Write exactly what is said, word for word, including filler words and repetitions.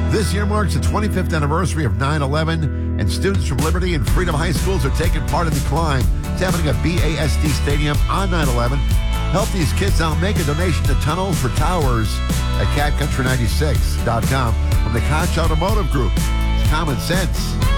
This year marks the twenty-fifth anniversary of nine eleven, and students from Liberty and Freedom High Schools are taking part in the climb. It's happening at B A S D Stadium on nine eleven. Help these kids out. Make a donation to Tunnels for Towers at cat country ninety-six dot com from the Koch Automotive Group. It's common sense.